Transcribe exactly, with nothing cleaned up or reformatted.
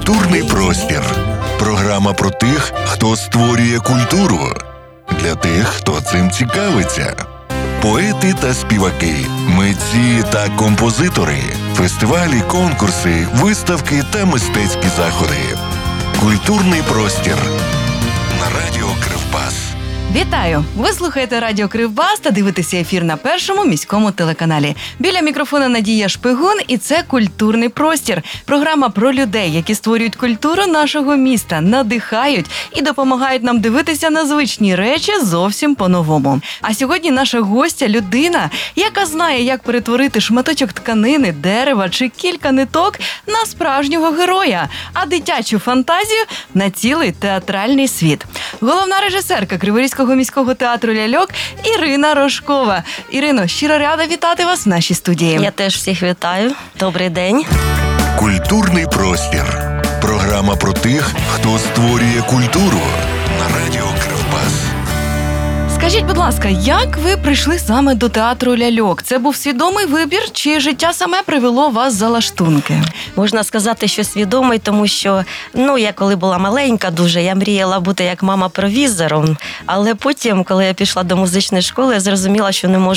Культурний простір. Програма про тих, хто створює культуру. Для тих, хто цим цікавиться. Поети та співаки, митці та композитори, фестивалі, конкурси, виставки та мистецькі заходи. Культурний простір на радіо Кривбас. Вітаю! Ви слухаєте радіо Кривбас та дивитеся ефір на Першому міському телеканалі. Біля мікрофона Надія Шпигун, і це «Культурний простір». Програма про людей, які створюють культуру нашого міста, надихають і допомагають нам дивитися на звичні речі зовсім по-новому. А сьогодні наша гостя – людина, яка знає, як перетворити шматочок тканини, дерева чи кілька ниток на справжнього героя, а дитячу фантазію – на цілий театральний світ. Головна режисерка Криворізького міського театру «Ляльок» Ірина Рожкова. Ірино, щиро рада вітати вас в нашій студії. Я теж всіх вітаю. Добрий день. Культурний простір. Програма про тих, хто створює культуру на радіо Кривбас. Скажіть, будь ласка, як ви прийшли саме до театру «Ляльок»? Це був свідомий вибір чи життя саме привело вас за лаштунки? Можна сказати, що свідомий, тому що, ну, я коли була маленька дуже, я мріяла бути як мама провізором, але потім, коли я пішла до музичної школи, я зрозуміла, що не можу